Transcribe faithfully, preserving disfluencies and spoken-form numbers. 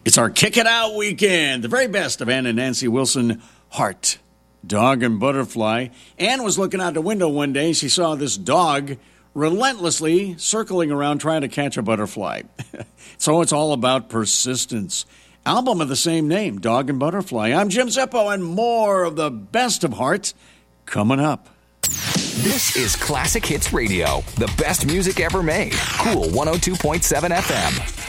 It's our Kick It Out weekend. The very best of Ann and Nancy Wilson, Heart, Dog and Butterfly. Ann was looking out the window one day. She saw this dog relentlessly circling around trying to catch a butterfly. So it's all about persistence. Album of the same name, Dog and Butterfly. I'm Jim Zippo, and more of the best of Heart coming up. This is Classic Hits Radio, the best music ever made. Cool one oh two point seven F M.